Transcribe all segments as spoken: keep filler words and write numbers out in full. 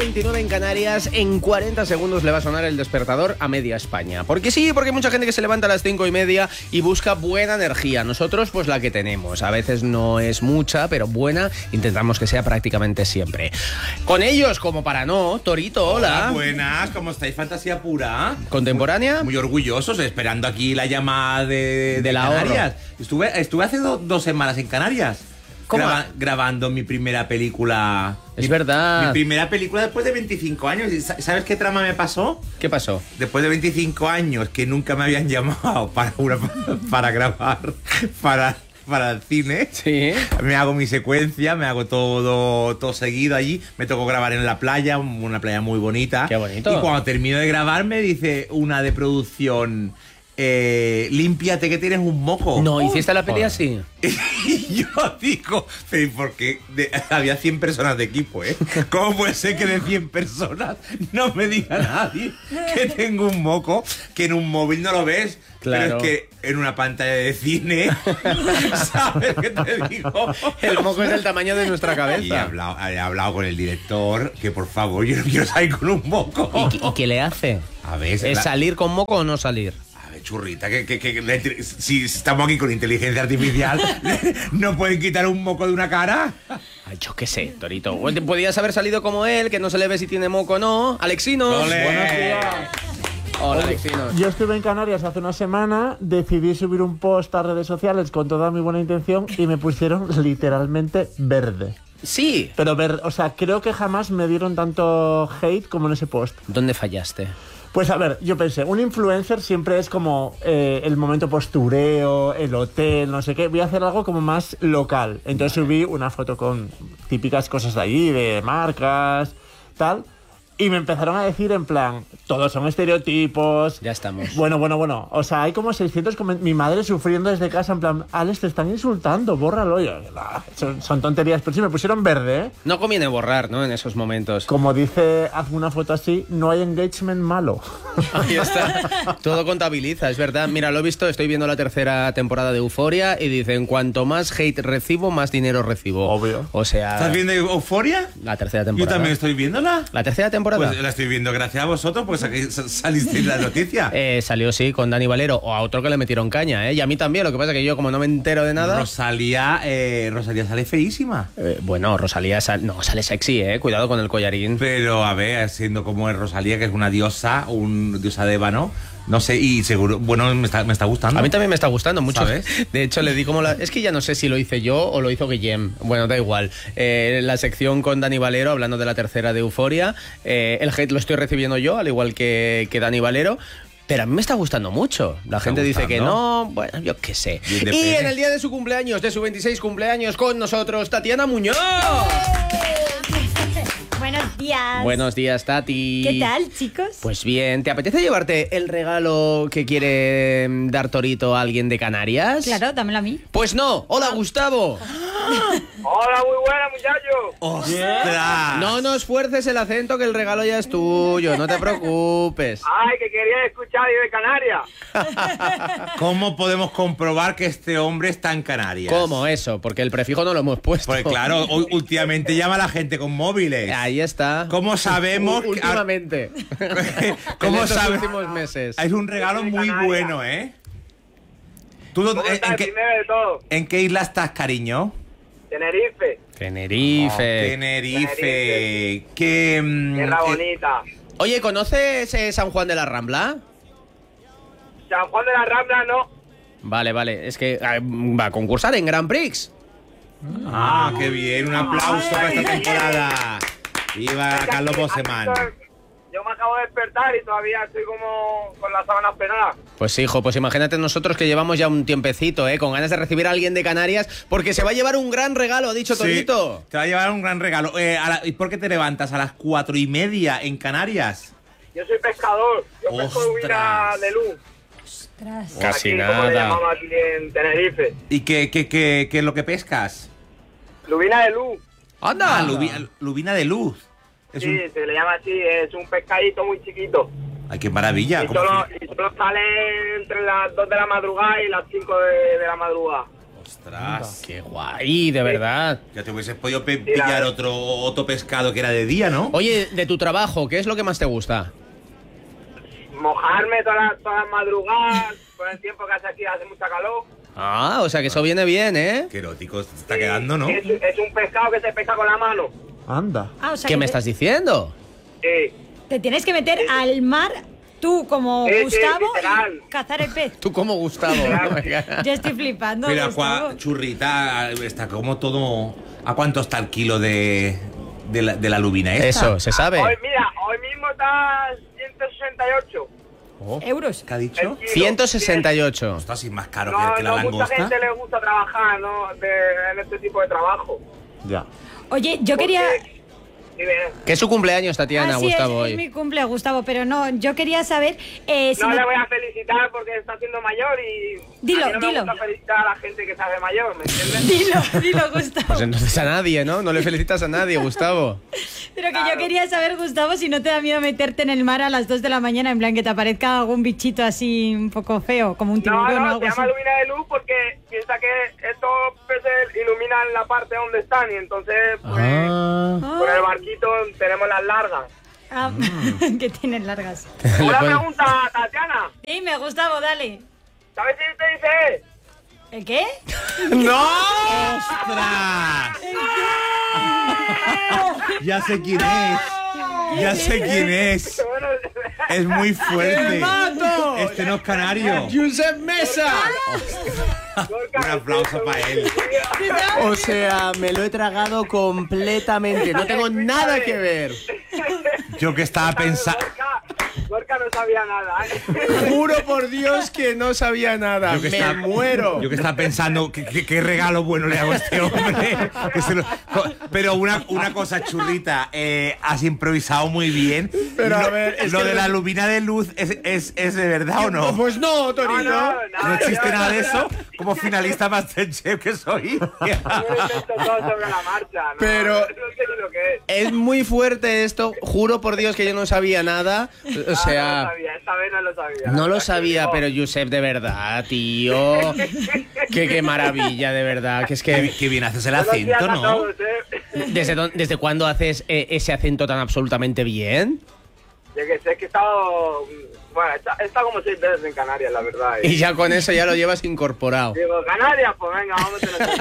veintinueve en Canarias. En cuarenta segundos le va a sonar el despertador a media España. Porque sí, porque hay mucha gente que se levanta a las cinco y media y busca buena energía. Nosotros, pues la que tenemos. A veces no es mucha, pero buena intentamos que sea prácticamente siempre. Con ellos, como para no, Torito, hola. Hola, buenas, ¿cómo estáis? Fantasía pura. ¿Contemporánea? Muy, muy orgullosos, esperando aquí la llamada de, de, Del ahorro. Canarias. Estuve, estuve hace do, dos semanas en Canarias. ¿Cómo? Graba, grabando mi primera película. Es mi, verdad. Mi primera película después de veinticinco años. ¿Y sabes qué trama me pasó? ¿Qué pasó? Después de veinticinco años que nunca me habían llamado para, una, para grabar para, para el cine. Sí. Me hago mi secuencia, me hago todo, todo seguido allí. Me tocó grabar en la playa, una playa muy bonita. Qué bonito. Y cuando termino de grabar me dice una de producción... Eh, límpiate que tienes un moco. No, ¿hiciste la peli así? Y yo digo, pero ¿por qué? De, había cien personas de equipo, ¿eh? ¿Cómo puede ser que de cien personas no me diga nadie que tengo un moco, que en un móvil no lo ves? Claro. Pero es que en una pantalla de cine, ¿sabes qué te digo? El moco es del tamaño de nuestra cabeza. Y he hablado, he hablado con el director, que por favor, yo no quiero salir con un moco. ¿Y, y qué le hace? A ver, ¿Es la... salir con moco o no salir? Churrita, que, que, que la, si estamos aquí con inteligencia artificial, ¿no pueden quitar un moco de una cara? Ay, yo qué sé, Torito. Podías haber salido como él, que no se le ve si tiene moco o no. Alexinos. ¡Olé! Buenos días. Hola, Alexinos. Yo estuve en Canarias hace una semana, decidí subir un post a redes sociales con toda mi buena intención y me pusieron literalmente verde. Sí. Pero ver, o sea, creo que jamás me dieron tanto hate como en ese post. ¿Dónde fallaste? Pues a ver, yo pensé, un influencer siempre es como eh, el momento postureo, el hotel, no sé qué. Voy a hacer algo como más local. Entonces subí una foto con típicas cosas de allí, de marcas, tal. Y me empezaron a decir en plan, todos son estereotipos. Ya estamos. Bueno, bueno, bueno. O sea, hay como seiscientos comentarios. Mi madre sufriendo desde casa en plan, Alex, te están insultando, bórralo. Yo, nah, son, son tonterías. Pero sí, me pusieron verde, ¿eh? No conviene borrar, ¿no? En esos momentos. Como dice, hazme una foto así, no hay engagement malo. Ahí está. Todo contabiliza, es verdad. Mira, lo he visto, estoy viendo la tercera temporada de Euphoria y dicen, cuanto más hate recibo, más dinero recibo. Obvio. O sea... ¿Estás viendo Euphoria? La tercera Yo temporada. también estoy viéndola. ¿La tercera temporada? Pues la estoy viendo gracias a vosotros, pues aquí salisteis la noticia. Eh, salió, sí, con Dani Valero, o a otro que le metieron caña, ¿eh? Y a mí también, lo que pasa es que yo, como no me entero de nada... Rosalía, eh, Rosalía sale feísima. Eh, bueno, Rosalía sal... no, sale sexy, ¿eh? Cuidado con el collarín. Pero, a ver, siendo como es Rosalía, que es una diosa, un diosa de ébano, no sé, y seguro, bueno, me está, me está gustando. A mí también me está gustando mucho. ¿Sabes? De hecho, le di como la... Es que ya no sé si lo hice yo o lo hizo Guillem. Bueno, da igual. Eh, la sección con Dani Valero, hablando de la tercera de Euphoria. Eh, el hate lo estoy recibiendo yo, al igual que, que Dani Valero. Pero a mí me está gustando mucho. La gente dice que no, bueno, yo qué sé. Y en el día de su cumpleaños, de su veintiséis cumpleaños, con nosotros, Tatiana Muñoz. Buenos días. Buenos días, Tati. ¿Qué tal, chicos? Pues bien, ¿te apetece llevarte el regalo que quiere dar Torito a alguien de Canarias? Claro, dámelo a mí. Pues no. Hola, Gustavo. Hola, muy buena, muchachos. ¡Ostras! No nos fuerces el acento, que el regalo ya es tuyo, no te preocupes. Ay, que quería escuchar y de Canarias. ¿Cómo podemos comprobar que este hombre está en Canarias? ¿Cómo eso? Porque el prefijo no lo hemos puesto. Pues claro, hoy, últimamente llama a la gente con móviles. Ahí está. ¿Cómo sabemos? U- Últimamente. ¿Cómo En estos sabes? últimos meses. Es un regalo muy bueno, ¿eh? ¿Tú dónde- ¿Cómo está en, el qué, primero de todo? ¿En qué isla estás, cariño? Tenerife. Tenerife. Tenerife. Tenerife. ¿Qué, mm, Tierra eh, bonita. Oye, ¿conoces eh, San Juan de la Rambla? San Juan de la Rambla, no. Vale, vale. Es que ah, va a concursar en Grand Prix. Ah, qué bien. Un aplauso para esta temporada. Viva Carlos Boseman. Yo me acabo de despertar y todavía estoy como con las sábanas penadas. Pues hijo, pues imagínate nosotros que llevamos ya un tiempecito, ¿eh? Con ganas de recibir a alguien de Canarias, porque se va a llevar un gran regalo, ha dicho Sí, Torito. te va a llevar un gran regalo. Eh, a la- ¿Y por qué te levantas a las cuatro y media en Canarias? Yo soy pescador. Yo pesco Ostras. lubina de luz. Ostras. Casi Aquí, como le nada. llamamos aquí en Tenerife. ¿Y qué, qué, qué, qué es lo que pescas? Lubina de luz. ¡Anda! Ah, lubi- lubina de luz. Es Sí, un... se le llama así. Es un pescadito muy chiquito. Ay, qué maravilla. Y ¿Cómo solo, que- y solo sale entre las dos de la madrugada y las cinco de, de la madrugada. Ostras. Qué guay, de verdad. Ya te hubieses podido pe- pillar otro, otro pescado que era de día, ¿no? Oye, de tu trabajo, ¿qué es lo que más te gusta? Mojarme todas las, todas las madrugadas, con el tiempo que hace aquí, hace mucha calor. Ah, o sea que eso viene bien, ¿eh? Qué erótico se está quedando, ¿no? Es, es un pescado que se pesca con la mano. Anda. Ah, o sea ¿Qué que me te- estás diciendo? Sí. Te tienes que meter al mar, tú como Sí, sí, Gustavo, literal. y cazar el pez. Tú como Gustavo. ¿no? Yo estoy flipando, Mira, Gustavo. cua- churrita, está como todo... ¿A cuánto está el kilo de, de, la, de la lubina esta? Eso, ¿se sabe? Hoy, mira, hoy mismo está ciento sesenta y ocho. Euros. ¿Qué ha dicho? el kilo. ciento sesenta y ocho. Está así más caro No, que, que la no mucha langosta. gente le gusta trabajar, ¿no? De, en este tipo de trabajo. Ya. Oye, yo quería... Porque- Dime. Que es su cumpleaños, Tatiana, Ah, sí, Gustavo, es, es hoy. mi cumple, Gustavo, pero no, yo quería saber eh, si No me- le voy a felicitar porque está siendo mayor y Dilo, a mí no me dilo. gusta felicitar a la gente que se hace mayor, ¿me entiendes? Dilo, dilo, Gustavo. Pues entonces a nadie, ¿no? No le felicitas a nadie, Gustavo. Pero que Claro. yo quería saber, Gustavo, si no te da miedo meterte en el mar a las dos de la mañana, en plan que te aparezca algún bichito así un poco feo, como un No, tiburón o no, algo se así. llama lumina de luz porque piensa que estos peces iluminan la parte donde están y entonces pues Ah. con el barquito tenemos las largas. Ah, que tienen largas. Le Una pon- pregunta, Tatiana. Dime, Gustavo, dale. ¿Sabes si te dice? ¿El qué? ¡No! ¡Ostras! Ya sé quién es. Ya sé quién es. Bueno, Es muy fuerte. mato! Este no es canario. ¡Josep Mesa! Gorka, Un aplauso para él. O sea, me lo he tragado completamente. No tengo nada que ver. Yo que estaba pensando... Gorka, Gorka no sabía nada. ¿eh? Juro por Dios que no sabía nada. Yo que Me estaba- muero. Yo que estaba pensando, ¿qué, qué, qué regalo bueno le hago a este hombre? Que se lo- pero una, una cosa, churrita, eh, has improvisado muy bien. Pero, a Lo- ver, es lo que de lo- la lubina de luz, ¿es, es, es de verdad o no? Pues no, No, Torito. no, nada, ¿No existe yo- nada de eso? Como finalista Masterchef que soy. Yo lo invento todo sobre la marcha. No, Pero- no sé ni lo que es. Es muy fuerte esto. Juro por Dios que yo no sabía nada. O Ah, no lo sea, sabía, esta vez no lo sabía. no lo La sabía, verdad que pero Josep, de verdad, tío. Que qué maravilla, de verdad. Que es Qué, que... qué bien haces el no. Buenos días acento, a ¿no? todos, ¿eh? ¿Desde, dónde- ¿Desde cuándo haces eh, ese acento tan absolutamente bien? Ya que sé que he estado... Bueno, he estado- he estado como seis veces en Canarias, la verdad. Y ya con eso ya lo llevas incorporado. Digo, Canarias, pues venga, vamos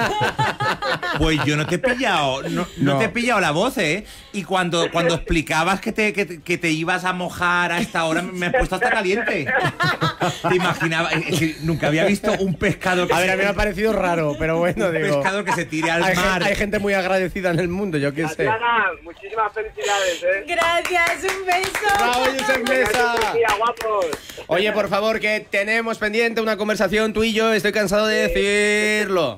a Pues yo no te he pillado, no, no No. te he pillado la voz, ¿eh? Y cuando, cuando explicabas que te, que, te- que te ibas a mojar a esta hora, me has puesto hasta caliente. Te imaginaba, es que nunca había visto un pescado que A ver, se- a mí me ha parecido raro, pero bueno, un digo... pescado que se tire al Hay, gen- mar. hay gente muy agradecida en el mundo, yo qué sé. Tatiana, muchísimas felicidades, ¿eh? Gracias, un beso. ¡Bravo, Josep Mesa! Buen día, guapos. Oye, por favor, que tenemos pendiente una conversación tú y yo, estoy cansado de decirlo.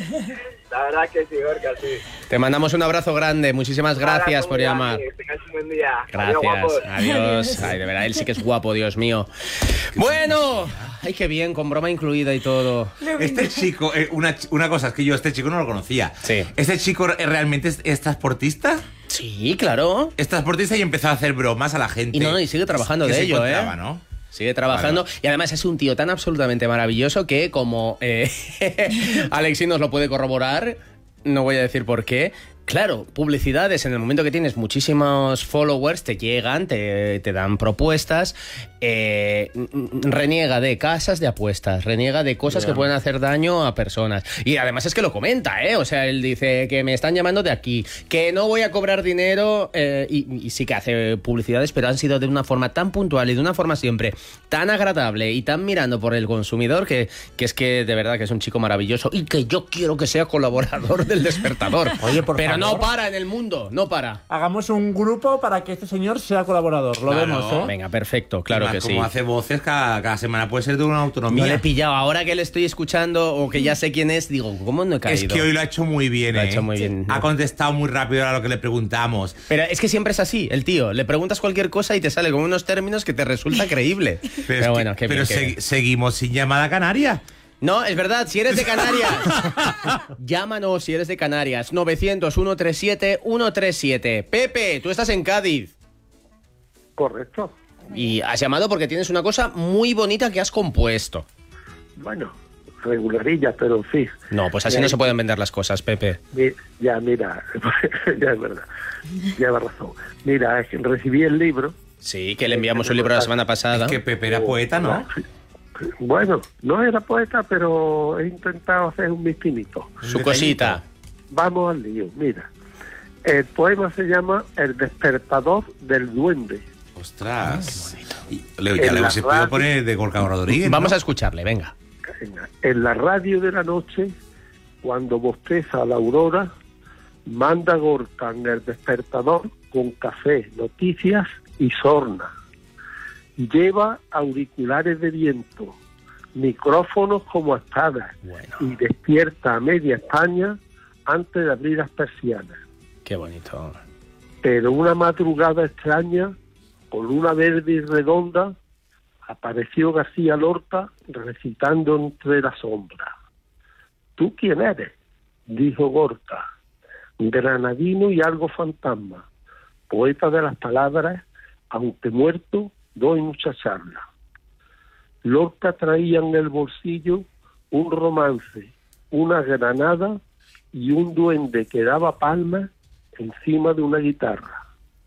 La verdad que sí, Gorka, sí. Te mandamos un abrazo grande, muchísimas gracias por llamar. Que tengáis un buen día. Adiós, Gracias, guapos. adiós. Ay, de verdad, él sí que es guapo, Dios mío. Bueno, ay, qué bien, con broma incluida y todo. Este chico, eh, una, ch- una cosa, es que yo este chico no lo conocía. Sí. ¿Este chico eh, realmente es, es transportista? Sí, claro. Es transportista y empezó a hacer bromas a la gente. Y no, no, y sigue trabajando que de se ello, encontraba, ¿eh? ¿no? Sigue trabajando Vale. y además es un tío tan absolutamente maravilloso que como eh, Alexi nos lo puede corroborar, no voy a decir por qué. Claro, publicidades en el momento que tienes muchísimos followers te llegan, te, te dan propuestas, eh, reniega de casas de apuestas, reniega de cosas Ya. que pueden hacer daño a personas. Y además es que lo comenta, ¿eh? O sea, él dice que me están llamando de aquí, que no voy a cobrar dinero eh, y, y sí que hace publicidades, pero han sido de una forma tan puntual y de una forma siempre tan agradable y tan mirando por el consumidor que, que es que de verdad que es un chico maravilloso y que yo quiero que sea colaborador del Despertador. Oye, por pero no favor. para en el mundo, no para. Hagamos un grupo para que este señor sea colaborador. Lo Claro. vemos, ¿eh? Venga, perfecto, claro Además, que sí. como hace voces, cada, cada semana puede ser de una autonomía. No le he pillado. Ahora que le estoy escuchando o que ya sé quién es, digo, ¿cómo no he caído? Es que hoy lo ha hecho muy bien, Lo ha ¿eh? hecho muy bien. Ha contestado muy rápido a lo que le preguntamos. Pero es que siempre es así, el tío. Le preguntas cualquier cosa y te sale con unos términos que te resulta creíble. Pero, Pero, es que- bueno, qué pero bien, qué segui- bien. seguimos sin llamada canaria. No, es verdad, si eres de Canarias, llámanos si eres de Canarias. novecientos, ciento treinta y siete, ciento treinta y siete. Pepe, tú estás en Cádiz. Correcto. Y has llamado porque tienes una cosa muy bonita que has compuesto. Bueno, regularillas, pero sí. No, pues así Ya, no se pueden vender las cosas, Pepe. mi- Ya, mira, ya es verdad, lleva razón. Mira, es que recibí el libro. Sí, que le enviamos un libro la semana pasada. Es que Pepe era poeta, ¿no? Bueno, no era poeta, pero he intentado hacer un mis pinitos. Su cosita. Vamos al lío, mira. El poema se llama El despertador del duende. Ostras. Y le, ya En le la hemos podido radio. poner de Gorka Rodríguez, Vamos ¿no? a escucharle, venga. En la radio de la noche, cuando bosteza la aurora, manda Gorka en el despertador con café, noticias y sorna. Lleva auriculares de viento, micrófonos como espadas Bueno, y despierta a media España antes de abrir las persianas. qué bonito. Pero una madrugada extraña, con luna verde y redonda, apareció García Lorca recitando entre las sombras. ¿Tú quién eres?, dijo Gorka, granadino y algo fantasma, poeta de las palabras, aunque muerto, doy mucha charla. Lorca traía en el bolsillo un romance, una granada y un duende que daba palmas encima de una guitarra.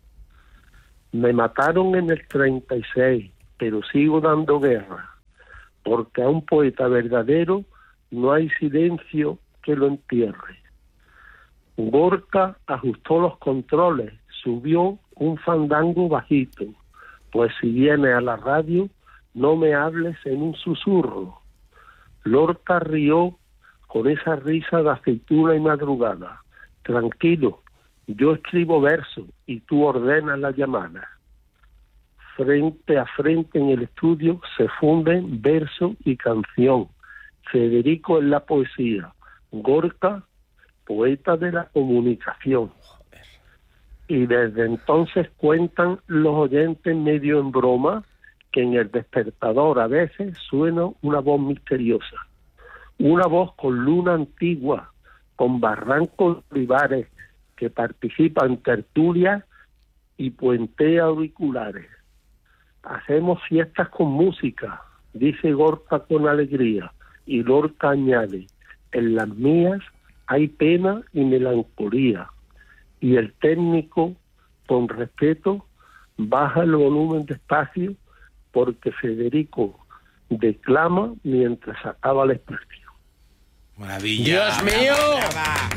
Me mataron en el treinta y seis, pero sigo dando guerra, porque a un poeta verdadero no hay silencio que lo entierre. Gorka ajustó los controles, subió un fandango bajito, pues si vienes a la radio, no me hables en un susurro. Lorca rió con esa risa de aceituna y madrugada. Tranquilo, yo escribo versos y tú ordenas la llamada. Frente a frente en el estudio se funden verso y canción. Federico en la poesía, Gorka, poeta de la comunicación. Y desde entonces cuentan los oyentes medio en broma que en el despertador a veces suena una voz misteriosa. Una voz con luna antigua, con barrancos olivares, que participa en tertulias y puentea auriculares. Hacemos fiestas con música, dice Gorka con alegría, y Lorca añade, en las mías hay pena y melancolía. Y el técnico, con respeto, baja el volumen despacio porque Federico declama mientras acaba el espacio. Maravilla. ¡Dios mío! ¡Brava!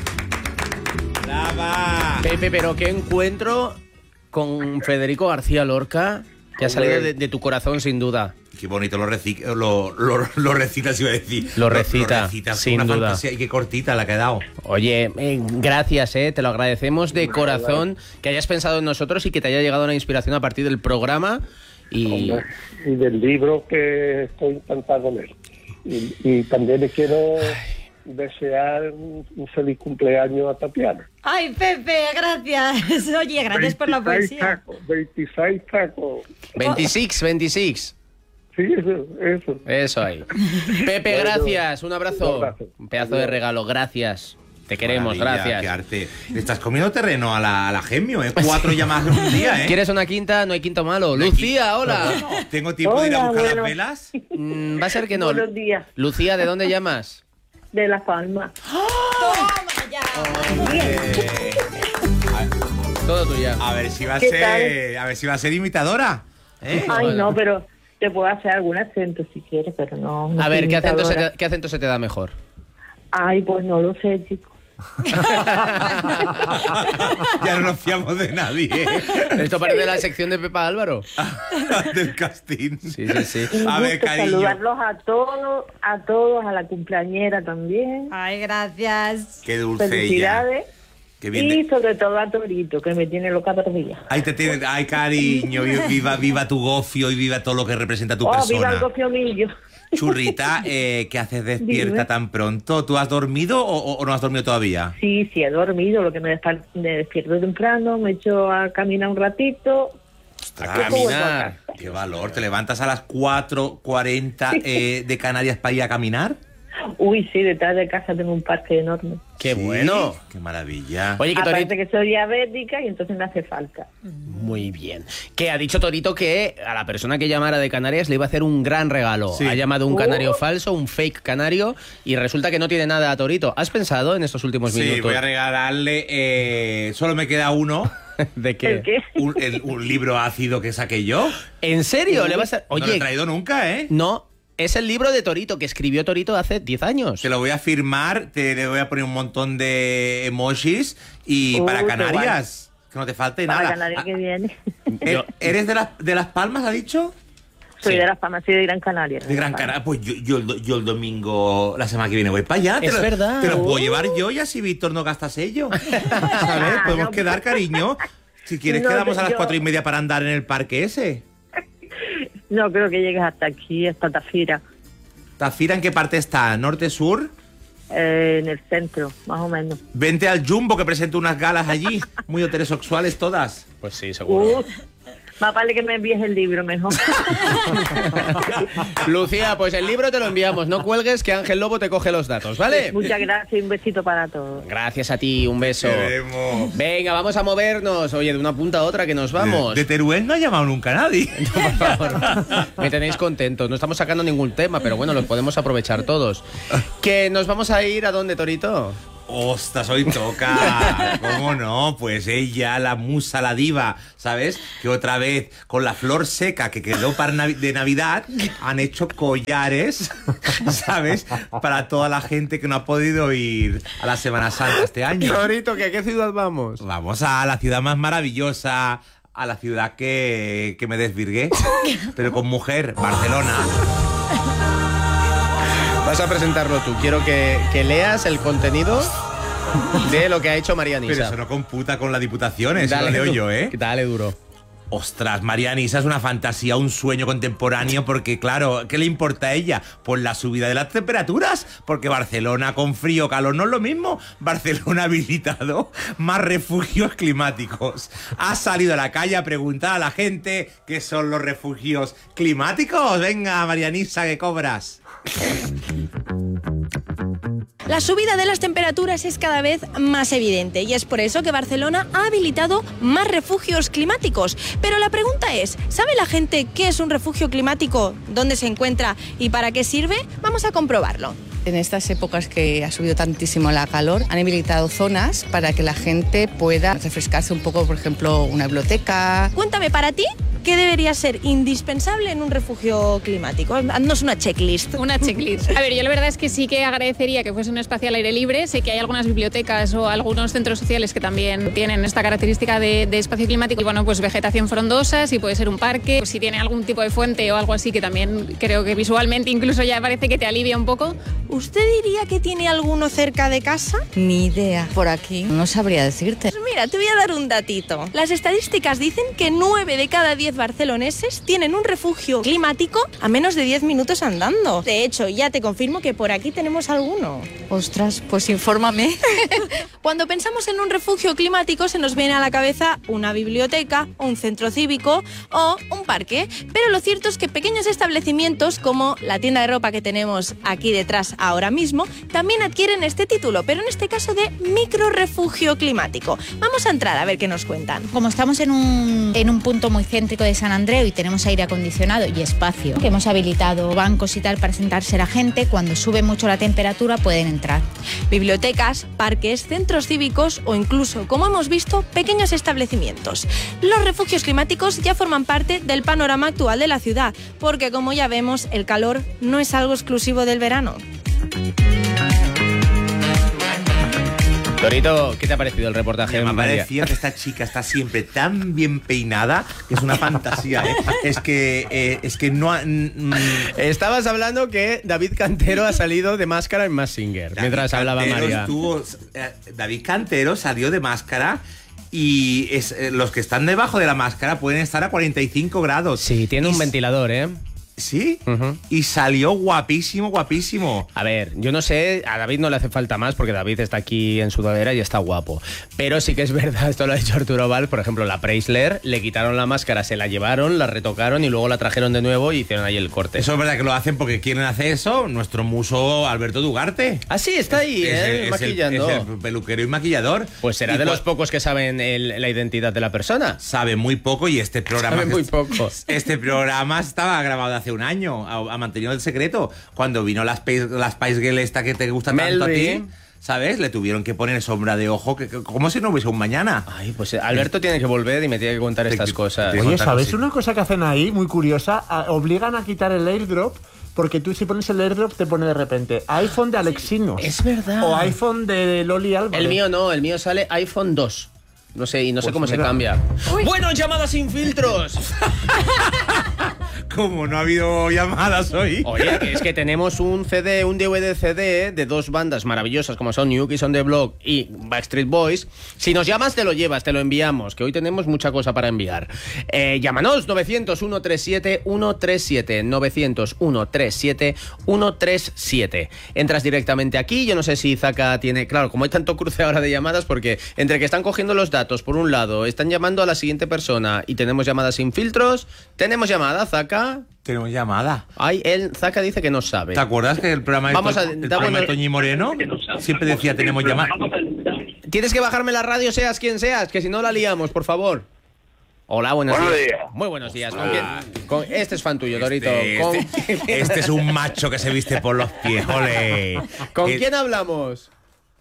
¡Brava! Pepe, pero qué encuentro con Federico García Lorca, que ha salido de, de tu corazón sin duda. Qué bonito lo, reci lo, lo, lo recitas, iba a decir. Lo recita, recitas, sin una duda. fantasía, y qué cortita la ha quedado. Oye, eh, gracias, eh, te lo agradecemos de corazón que hayas pensado en nosotros y que te haya llegado una inspiración a partir del programa. Y Hombre, y del libro que estoy encantado con él. Y, y también le quiero desear un, un feliz cumpleaños a Tatiana. Ay, Pepe, gracias. Oye, gracias por la veintiséis poesía. tacos, veintiséis tacos. veintiséis, veintiséis. Sí, eso, eso. Eso ahí. Pepe, Bueno, gracias, un abrazo. un abrazo. Un pedazo de regalo, gracias. Te queremos, Maravilla, gracias. Qué arte. Le estás comiendo terreno a la, a la Gemio, ¿eh? Cuatro llamadas en un día, ¿eh? ¿Quieres una quinta? No hay quinto malo. No hay Lucía, hola. ¿Tengo tiempo de ir a Hola, buscar bueno. las velas? Mm, va a ser que no. Buenos días, Lucía, ¿de dónde llamas? de La Palma. Toma ya. Todo tuya. A ver si va a ¿Qué ser. A ver si va a ser imitadora. ¿Eh? Ay, Vale. no, pero te puedo hacer algún acento si quieres, pero no. no A ver, soy ¿qué acento, se imitadora. te, ¿qué acento se te da mejor? Ay, pues no lo sé, chico. Ya no nos fiamos de nadie, ¿eh? Esto parece la sección de Pepa Álvaro. Del casting. Sí, sí, sí. Un A ver, gusto cariño. saludarlos a todos, a todos, a la cumpleañera también. Ay, gracias. Qué dulce ella. Felicidades. Qué bien. Y de- sobre todo a Torito, que me tiene loca perdida. Ay, te tiene, ay, cariño, vi- viva, viva tu gofio y viva todo lo que representa tu Oh, persona. viva el gofiomillo. Churrita, eh, ¿qué haces despierta Dime. tan pronto? ¿Tú has dormido o, o no has dormido todavía? Sí, sí, he dormido, lo que me, despa- me despierto temprano, me echo a caminar un ratito. Ostras, A caminar. qué valor. ¿Te levantas a las cuatro cuarenta eh, de Canarias para ir a caminar? Uy, sí, detrás de casa tengo un parque enorme. ¡Qué Sí, bueno! ¡Qué maravilla! Oye, que Aparte Torito... que soy diabética y entonces me hace falta. Muy bien. Que ha dicho Torito que a la persona que llamara de Canarias le iba a hacer un gran regalo. Sí. Ha llamado un Uh. canario falso, un fake canario, y resulta que no tiene nada a Torito. ¿Has pensado en estos últimos Sí, minutos? voy a regalarle... eh, solo me queda uno. ¿De qué? ¿El qué? Un, el- un libro ácido que saqué yo. ¿En serio? ¿Le vas a...? No lo he Oye, traído nunca, ¿eh? no, es el libro de Torito que escribió Torito hace diez años. Te lo voy a firmar, te le voy a poner un montón de emojis y Uy, para qué Canarias. Que no te falte Para nada. Canarias que viene. ¿E- ¿Eres de las, de las Palmas, ha dicho? Soy Sí. de Las Palmas, soy de Gran Canaria. De Gran Canaria. Pues yo, yo, el do- yo el domingo, la semana que viene, voy para allá. Te Es lo- verdad. Te lo puedo Uh. llevar yo y así Víctor no gasta sello. ¿Sabes? Ah, Podemos no. quedar, cariño. Si quieres, No, quedamos a las yo- cuatro y media para andar en el parque ese. No creo que llegues hasta aquí, hasta Tafira, ¿Tafira en qué parte está? ¿Norte, sur? eh, en el centro, más o menos. Vente al Jumbo que presento unas galas allí. Muy heterosexuales todas. Pues sí, seguro. Uh, más vale que me envíes el libro mejor. Lucía, pues el libro te lo enviamos. No cuelgues que Ángel Lobo te coge los datos, ¿vale? Muchas gracias y un besito para todos. Gracias a ti, un beso. Queremos. Venga, vamos a movernos. Oye, de una punta a otra que nos vamos. De, de Teruel no ha llamado nunca nadie. Por favor. Me tenéis contentos. No estamos sacando ningún tema, pero bueno, los podemos aprovechar todos. Que nos vamos a ir a dónde, Torito. Ostras, hoy toca. ¿Cómo no? Pues ella, la musa, la diva, ¿sabes? Que otra vez, con la flor seca que quedó para Navi- de Navidad, han hecho collares, ¿sabes? Para toda la gente que no ha podido ir a la Semana Santa este año. Torito, ¿que a qué ciudad vamos? Vamos a la ciudad más maravillosa, a la ciudad que, que me desvirgué, pero con mujer, Barcelona. Vas a presentarlo tú. Quiero que, que leas el contenido de lo que ha hecho María Nisa. Pero eso no computa con la diputación, eso lo leo du- yo, ¿eh? Dale duro. Ostras, María Nisa es una fantasía, un sueño contemporáneo, porque claro, ¿qué le importa a ella? Pues la subida de las temperaturas, porque Barcelona con frío o calor no es lo mismo. Barcelona ha habilitado más refugios climáticos. Ha salido a la calle a preguntar a la gente qué son los refugios climáticos. Venga, María Nisa, ¿qué cobras? La subida de las temperaturas es cada vez más evidente y es por eso que Barcelona ha habilitado más refugios climáticos. Pero la pregunta es, ¿sabe la gente qué es un refugio climático, dónde se encuentra y para qué sirve? Vamos a comprobarlo. En estas épocas que ha subido tantísimo la calor, han habilitado zonas para que la gente pueda refrescarse un poco, por ejemplo, una biblioteca. Cuéntame, para ti, ¿qué debería ser indispensable en un refugio climático? Haznos una checklist. Una checklist. A ver, yo la verdad es que sí que agradecería que fuese un espacio al aire libre. Sé que hay algunas bibliotecas o algunos centros sociales que también tienen esta característica de, de espacio climático. Y bueno, pues vegetación frondosa, si puede ser un parque, pues si tiene algún tipo de fuente o algo así que también creo que visualmente incluso ya parece que te alivia un poco. ¿Usted diría que tiene alguno cerca de casa? Ni idea. Por aquí no sabría decirte. Pues mira, te voy a dar un datito. Las estadísticas dicen que nueve de cada diez barceloneses tienen un refugio climático a menos de diez minutos andando. De hecho, ya te confirmo que por aquí tenemos alguno. Ostras, pues infórmame. Cuando pensamos en un refugio climático se nos viene a la cabeza una biblioteca, un centro cívico o un parque. Pero lo cierto es que pequeños establecimientos como la tienda de ropa que tenemos aquí detrás ahora mismo también adquieren este título, pero en este caso de micro refugio climático. Vamos a entrar a ver qué nos cuentan. Como estamos en un, en un punto muy céntrico de San Andreu y tenemos aire acondicionado y espacio, que hemos habilitado bancos y tal para sentarse la gente, cuando sube mucho la temperatura pueden entrar. Bibliotecas, parques, centros cívicos o incluso, como hemos visto, pequeños establecimientos. Los refugios climáticos ya forman parte del panorama actual de la ciudad, porque como ya vemos, el calor no es algo exclusivo del verano. Torito, ¿qué te ha parecido el reportaje de Me ha María? parecido que esta chica está siempre tan bien peinada que es una fantasía, ¿eh? Es que, eh, es que no... ha- mm, Estabas hablando que David Cantero ha salido de máscara en Mask Singer, David mientras hablaba Cantero María. estuvo- eh, David Cantero salió de máscara y es, eh, los que están debajo de la máscara pueden estar a cuarenta y cinco grados. Sí, tiene Y un s- ventilador, ¿eh? ¿Sí? Ujú. Y salió guapísimo, guapísimo. A ver, yo no sé, a David no le hace falta más porque David está aquí en sudadera y está guapo. Pero sí que es verdad, esto lo ha dicho Arturo Valls, por ejemplo, la Preisler, le quitaron la máscara, se la llevaron, la retocaron y luego la trajeron de nuevo y hicieron ahí el corte. Eso es verdad que lo hacen porque quieren hacer eso nuestro muso Alberto Dugarte. Ah, sí, está ahí, Es ¿eh? el- es el- maquillando. es el peluquero y maquillador. Pues será Y de cu- los pocos que saben el- la identidad de la persona. Sabe muy poco y este programa... Sabe que muy es- poco. Este programa estaba grabado hace un año, ha, ha mantenido el secreto. Cuando vino la Spice, la Spice Girl esta que te gusta tanto a Melry. ti, ¿sabes? Le tuvieron que poner sombra de ojo, que, que- como si no hubiese un mañana. Ay, pues Alberto tiene que volver y me tiene que contar Te- estas te- cosas. te- Oye, contar ¿sabes cositas. una cosa que hacen ahí, muy curiosa? A- obligan a quitar el airdrop, porque tú si pones el airdrop te pone de repente iPhone de Alexinos. Es verdad. O iPhone de Loli Álvarez. El mío no, el mío sale iPhone dos. No sé, y no sé Pues cómo se mira. cambia. Bueno, llamadas sin filtros. Como no ha habido llamadas hoy. Oye, que es que tenemos un C D, un D V D C D de dos bandas maravillosas como son New Kids on the Block y Backstreet Boys. Si nos llamas, te lo llevas, te lo enviamos, que hoy tenemos mucha cosa para enviar. Eh, llámanos, novecientos, ciento treinta y siete, ciento treinta y siete, novecientos, ciento treinta y siete, ciento treinta y siete. Entras directamente aquí, yo no sé si Zaka tiene... Claro, como hay tanto cruce ahora de llamadas, porque entre que están cogiendo los datos, por un lado, están llamando a la siguiente persona y tenemos llamadas sin filtros, tenemos llamada, Zaka... Tenemos llamada. Ay, él, Zaka dice que no sabe. ¿Te acuerdas que el programa de, Vamos a- To- el da programa de bueno- Toñi Moreno siempre decía tenemos llamada? Tienes que bajarme la radio, seas quien seas, que si no la liamos, por favor. Hola, buenos, Buenos días. días. Muy buenos días. ¿Con quién? Con- este es fan tuyo, Torito. Este, ¿Con, este- este es un macho que se viste por los pies, ole. ¿Con Eh, quién hablamos?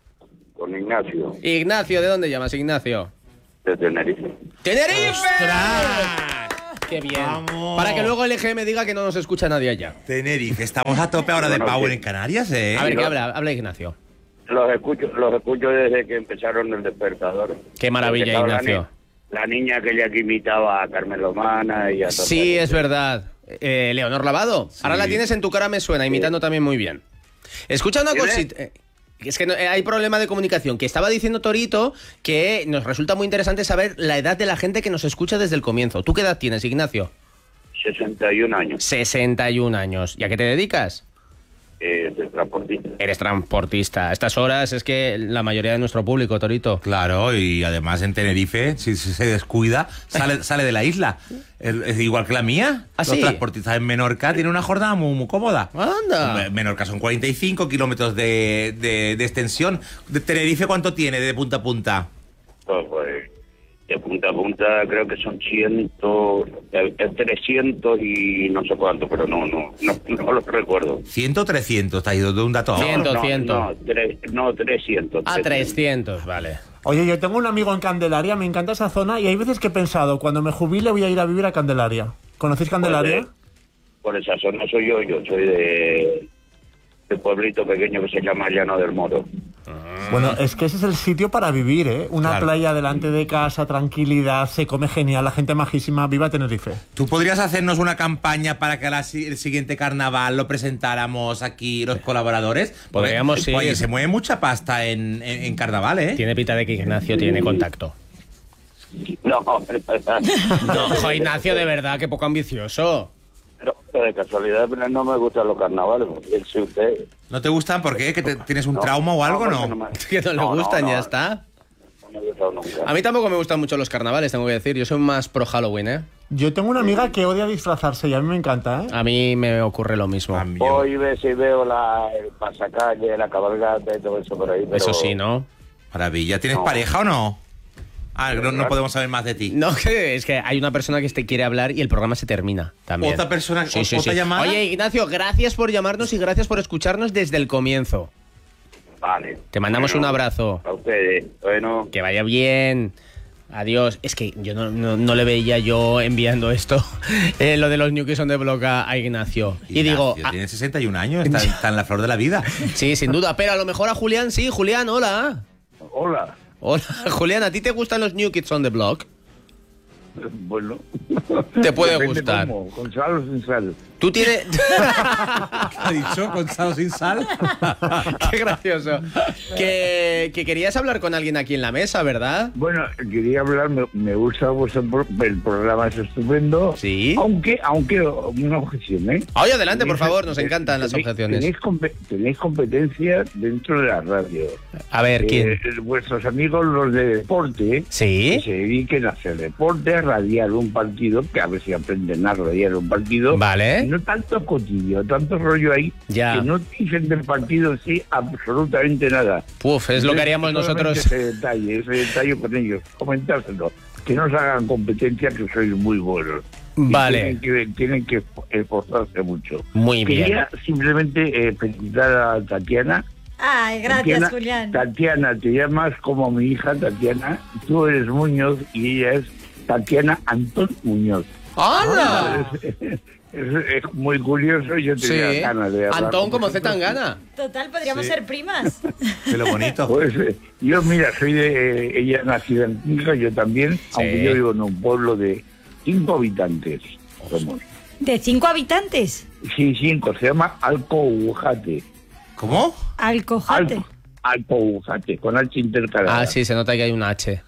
Con Ignacio, Ignacio, ¿de dónde llamas, Ignacio? de Tenerife. ¡Tenerife! ¡Ostras! ¡Qué bien! Vamos. Para que luego el E G M diga que no nos escucha nadie allá. Tenerife, estamos a tope ahora de Bueno, Power sí. en Canarias, ¿eh? A ver, ¿qué habla? Habla Ignacio. Los escucho, los escucho desde que empezaron el despertador. Qué maravilla, Porque estaba Ignacio. La, ni- la niña aquella que imitaba a Carmen Lomana y a toda Sí, esa es gente. verdad. Eh, Leonor Lavado. Ahora la tienes en tu cara, me suena, imitando también muy bien. Escucha una ¿Quién es? cosita. eh, Es que no- eh, hay problema de comunicación. Que estaba diciendo Torito que nos resulta muy interesante saber la edad de la gente que nos escucha desde el comienzo. ¿Tú qué edad tienes, Ignacio? sesenta y un años, sesenta y un años. ¿Y a qué te dedicas? eh, de transportista. Eres transportista. A estas horas es que la mayoría de nuestro público, Torito. Claro, y además en Tenerife, si, si se descuida, sale, sale de la isla. El- Es igual que la mía. ¿Ah, Los sí? transportistas en Menorca tienen una jornada muy, muy cómoda. Anda. Me- Menorca son cuarenta y cinco kilómetros de, de- de extensión. ¿De Tenerife cuánto tiene de punta a punta? Pues, pues, de punta a punta creo que son ciento, eh, eh, trescientos y no sé cuánto, pero no, no, no, no lo recuerdo. cien, trescientos, te ha ido de un dato a otro. Cien. no, cien. No, tres, no, trescientos. A trescientos, vale. Oye, yo tengo un amigo en Candelaria, me encanta esa zona y hay veces que he pensado, cuando me jubile voy a ir a vivir a Candelaria. ¿Conocéis Candelaria? Por esa zona soy yo, yo soy de, de pueblito pequeño que se llama Llano del Moro. Bueno, es que ese es el sitio para vivir, ¿eh? Una Claro. playa delante de casa, tranquilidad, se come genial, la gente majísima, viva Tenerife. ¿Tú podrías hacernos una campaña para que a la si- el siguiente carnaval lo presentáramos aquí los colaboradores? Podríamos, Porque, sí. Oye, se mueve mucha pasta en, en, en carnaval, ¿eh? Tiene pinta de que Ignacio tiene contacto. No, No, ojo, Ignacio, de verdad, que poco ambicioso. pero, pero de casualidad no me gustan los carnavales, porque si usted... ¿No te gustan? ¿Por qué? ¿Que te- tienes un trauma o algo, porque no? me- Que no le no, gustan, no, ya no, está. No me ha gustado nunca. A mí tampoco me gustan mucho los carnavales, tengo que decir. Yo soy más pro Halloween, ¿eh? Yo tengo una amiga que odia disfrazarse y a mí me encanta, ¿eh? A mí me ocurre lo mismo. A mí, yo- Hoy ves y veo la, el pasacalle, la cabalgata y todo eso por ahí, pero... Eso sí, ¿no? Maravilla. ¿Tienes No. pareja o no? Ah, no, no podemos saber más de ti. No, que es que hay una persona que te quiere hablar y el programa se termina también. ¿Otra persona- Sí, sí, otra sí. llamada? Oye, Ignacio, gracias por llamarnos y gracias por escucharnos desde el comienzo. Vale. Te mandamos Bueno, un abrazo. A ustedes. Bueno, Que vaya bien. Adiós. Es que yo no, no- no le veía yo enviando esto, eh, lo de los New Kids on the Block a, a Ignacio. Y digo, Ignacio, ah, tiene sesenta y un años, está, está en la flor de la vida. sí, sin duda, pero a lo mejor a Julián sí. Julián, hola. hola. Hola, Julián, ¿a ti te gustan los New Kids on the Block? Bueno. Te puede Depende gustar. cómo, con sal o sin sal. Tú tienes... ¿Qué ha dicho? ¿Con sal o sin sal? Qué gracioso. Que, que querías hablar con alguien aquí en la mesa, ¿verdad? Bueno, quería hablar, me, me gusta vuestro pro- el programa, es estupendo. Sí. Aunque, aunque, una objeción, ¿eh? Oye, adelante, por Tenéis- favor, nos encantan las tenéis- objeciones. Tenéis, compe- tenéis competencia dentro de la radio. A ver, ¿quién? Eh, vuestros amigos, los de deporte, Sí. que se dediquen a hacer deporte, a radiar un partido, que a ver si aprenden a radiar un partido. Vale. No tanto cotillo, tanto rollo ahí, Ya. que no dicen del partido en sí absolutamente nada. Puf, es lo que haríamos Solamente nosotros. Ese detalle, ese detalle con ellos, comentárselo. Que no se hagan competencia, que sois muy buenos. Y Vale. Tienen que, tienen que esforzarse mucho. Muy bien. Quería simplemente eh, felicitar a Tatiana. Ay, gracias, Tatiana, Julián. Tatiana, te llamas como mi hija Tatiana. Tú eres Muñoz y ella es Tatiana Antón Muñoz. ¡Hala! Es, es- es muy curioso. Yo tenía Sí. ganas de hablar Antón con como vosotros. Z Tangana. Total, podríamos Sí. ser primas. De lo bonito. Pues eh, yo, mira, soy de... eh, ella nacida en Quinja, yo también, aunque yo vivo en un pueblo de cinco habitantes. Somos. ¿De cinco habitantes? Sí, cinco. Se llama Alcoujate. ¿Cómo? Alcojate. Al- Alcoujate, con H intercalada. Ah, sí, se nota que hay un H.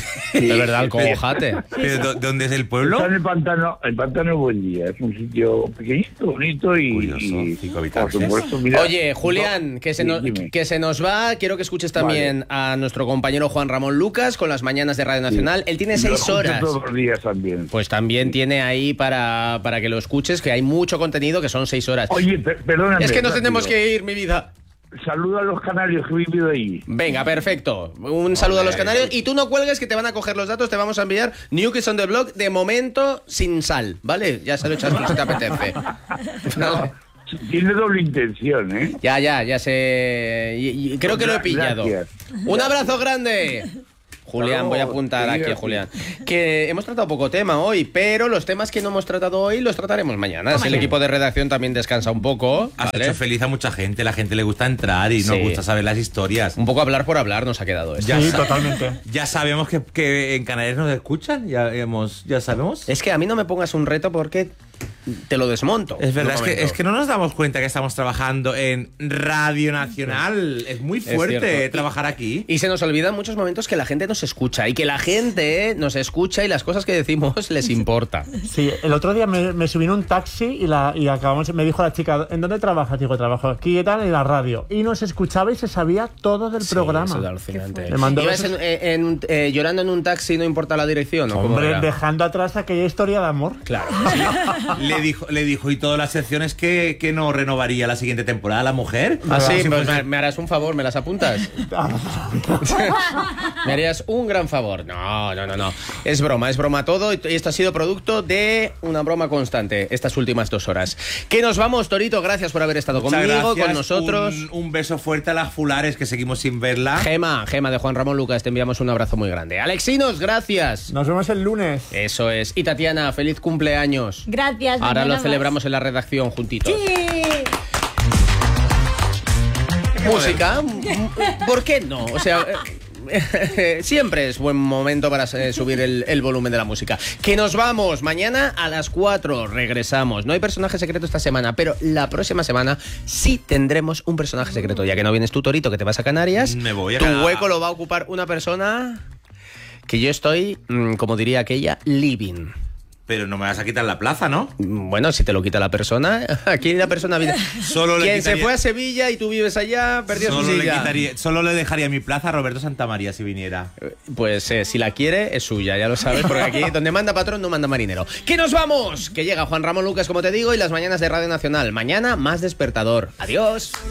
De verdad, Alcojate. ¿Pero ¿dó- dónde es el pueblo? Está en el pantano, el pantano Buen Día. Es un sitio pequeñito, bonito y, Curioso, y, cinco por habitantes. supuesto, mira. Oye, Julián, que se, Sí, nos, dime. que se nos va. Quiero que escuches también a nuestro compañero Juan Ramón Lucas con las mañanas de Radio Nacional. Él tiene Lo seis escucho horas. todos los días también. Pues también tiene ahí para, para que lo escuches, que hay mucho contenido, que son seis horas. Oye, per- perdóname. Es que nos rápido. tenemos que ir, mi vida. Saluda a los canarios que he vivido ahí. Venga, perfecto. Un saludo a los canarios. Y tú no cuelgues, que te van a coger los datos, te vamos a enviar New Kids on the Block, de momento sin sal, ¿vale? Ya se lo echas tú si te apetece. No, tiene doble intención, ¿eh? Ya, ya, ya sé. y- y creo que lo he pillado. Gracias. Un abrazo grande. Julián, voy a apuntar aquí a Julián. Que hemos tratado poco tema hoy, pero los temas que no hemos tratado hoy los trataremos mañana. Si el equipo de redacción también descansa un poco. Has ¿vale? hecho feliz a mucha gente, la gente le gusta entrar y nos Sí. gusta saber las historias. Un poco hablar por hablar nos ha quedado esto. Ya Sí, sa- totalmente. Ya sabemos que, que en Canarias nos escuchan, ya, hemos, ya sabemos. Es que a mí no me pongas un reto porque te lo desmonto. Es verdad, Un es que, momento. es que no nos damos cuenta que estamos trabajando en Radio Nacional. Es muy Es fuerte cierto. trabajar aquí. Y se nos olvida en muchos momentos que la gente nos escucha y que la gente nos escucha y las cosas que decimos les importa. Sí, el otro día me, me subí en un taxi y, la, y acabamos, me dijo la chica, ¿en dónde trabajas? Digo, trabajo aquí y tal, en la radio. Y nos escuchaba y se sabía todo del Sí, programa. eso es alucinante. Me mandó ¿Ibas besos. en- en un- eh, llorando en un taxi, no importa la dirección? ¿o cómo Hombre, era? dejando atrás aquella historia de amor. Claro. Le dijo, le dijo, y todas las secciones que, que no renovaría la siguiente temporada la mujer. Ah, sí, Si pues fuese- me, me harás un favor, ¿me las apuntas? Me harías un gran favor. No, no, no, no. Es broma, es broma todo. Y esto ha sido producto de una broma constante estas últimas dos horas. Que nos vamos, Torito. Gracias por haber estado Muchas conmigo, gracias, con nosotros. Un, un beso fuerte a las Fulares, que seguimos sin verla. Gema, Gema de Juan Ramón Lucas, te enviamos un abrazo muy grande. Alexinos, gracias. Nos vemos el lunes. Eso es. Y Tatiana, feliz cumpleaños. Gracias. Ahora mañana lo más. celebramos en la redacción juntitos. Sí. Música, ¿por qué no? O sea, eh, siempre es buen momento para eh, subir el, el volumen de la música. Que nos vamos, mañana a las cuatro regresamos. No hay personaje secreto esta semana, pero la próxima semana sí tendremos un personaje secreto. Ya que no vienes tú, Torito, que te vas a Canarias, Me voy a tu Canadá. hueco lo va a ocupar una persona que yo estoy, mm, como diría aquella, living. Pero no me vas a quitar la plaza, ¿no? Bueno, si te lo quita la persona, aquí la persona vive. Solo le Quien se quitaría- fue a Sevilla y tú vives allá, perdió Solo su le, silla. quitaría- solo le dejaría mi plaza a Roberto Santamaría si viniera. Pues eh, si la quiere, es suya, ya lo sabes, porque aquí donde manda patrón no manda marinero. ¡Que nos vamos! Que llega Juan Ramón Lucas, como te digo, y las mañanas de Radio Nacional. Mañana más despertador. Adiós.